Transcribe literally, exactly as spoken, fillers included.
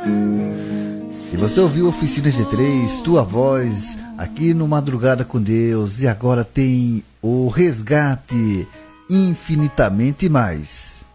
E você ouviu Oficina G três, Tua Voz, aqui no Madrugada com Deus. E agora tem o Resgate, Infinitamente Mais.